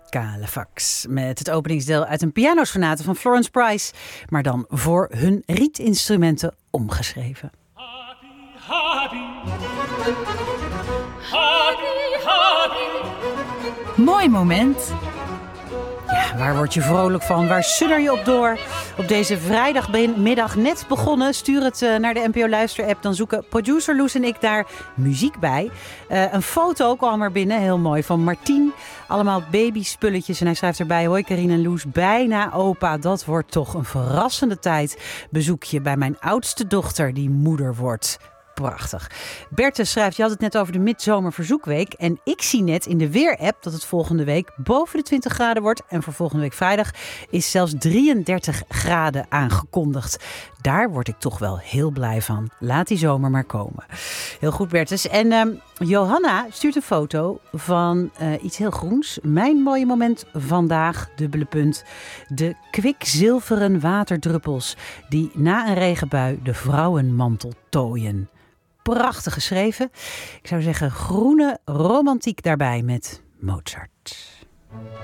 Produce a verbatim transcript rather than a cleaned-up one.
Calefax met het openingsdeel uit een pianosonate van Florence Price, maar dan voor hun rietinstrumenten omgeschreven. Happy, happy. Happy, happy. Mooi moment. Ja, waar word je vrolijk van? Waar sudder je op door? Op deze vrijdagmiddag net begonnen. Stuur het uh, naar de N P O Luister-app. Dan zoeken producer Loes en ik daar muziek bij. Uh, een foto kwam er binnen, heel mooi, van Martien. Allemaal babyspulletjes. En hij schrijft erbij: hoi Carine en Loes, bijna opa. Dat wordt toch een verrassende tijd. Bezoekje bij mijn oudste dochter die moeder wordt. Prachtig. Berthe schrijft, je had het net over de midzomerverzoekweek. En ik zie net in de Weer-app dat het volgende week boven de twintig graden wordt. En voor volgende week vrijdag is zelfs drieëndertig graden aangekondigd. Daar word ik toch wel heel blij van. Laat die zomer maar komen. Heel goed, Bertus. En um, Johanna stuurt een foto van uh, iets heel groens. Mijn mooie moment vandaag, dubbele punt. De kwikzilveren waterdruppels die na een regenbui de vrouwenmantel tooien. Prachtig geschreven. Ik zou zeggen groene romantiek daarbij met Mozart.